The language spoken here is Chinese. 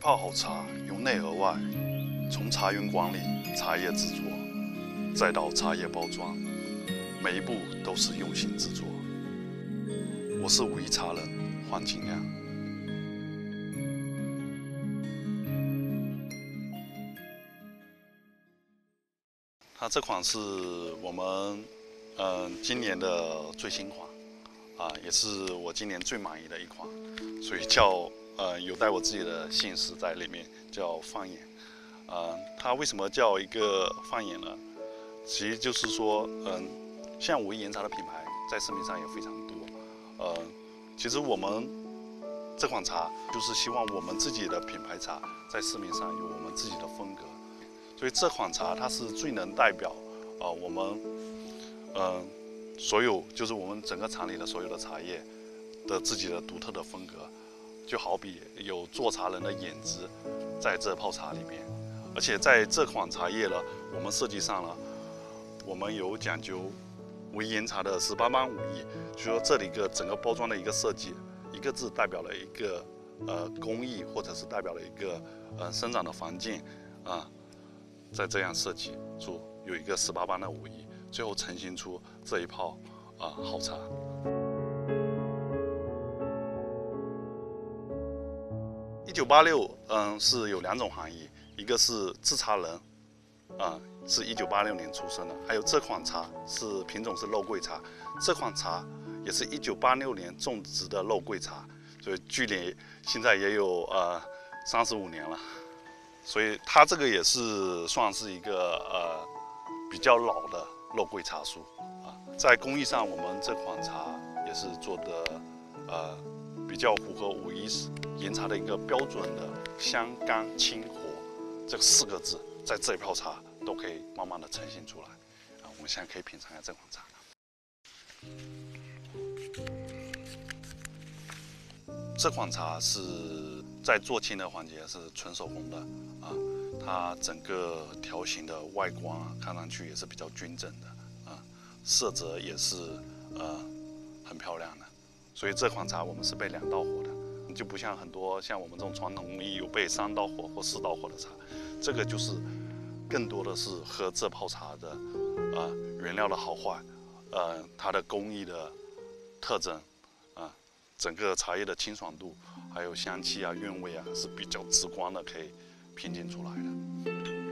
泡好茶，由内而外，从茶园管理、茶叶制作，再到茶叶包装，每一步都是用心制作。我是武夷茶人黄金亮。它这款是我们今年的最新款也是我今年最满意的一款，所以叫有带我自己的姓氏在里面，叫放眼。它为什么叫一个放眼呢？其实就是说，像武夷岩茶的品牌在市面上也非常多。其实我们这款茶就是希望我们自己的品牌茶在市面上有我们自己的风格，所以这款茶它是最能代表我们所有就是我们整个厂里的所有的茶叶的自己的独特的风格，就好比有做茶人的眼汁在这泡茶里面。而且在这款茶叶呢，我们设计上了，我们有讲究武夷岩茶的18般武艺，就说这里整个包装的一个设计，一个字代表了一个工艺，或者是代表了一个生长的环境在这样设计出有一个18般的武艺，最后呈现出这一泡好茶。1986是有2种含义，一个是制茶人是1986年出生的，还有这款茶是品种是肉桂茶，这款茶也是1986年种植的肉桂茶，所以距离现在也有35年了，所以它这个也是算是一个比较老的肉桂茶树在工艺上，我们这款茶也是做的比较符合武夷岩茶的一个标准的香、甘、清、活这4个字，在这一泡茶都可以慢慢的呈现出来我们现在可以品尝一下这款茶。这款茶是在做青的环节是纯手工的它整个条形的外观看上去也是比较均整的色泽也是很漂亮的，所以这款茶我们是备2道火的，就不像很多像我们这种传统工艺有备3道火或4道火的茶，这个就是更多的是喝这泡茶的原料的好坏，它的工艺的特征整个茶叶的清爽度，还有香气韵味是比较直观的可以品鉴出来的。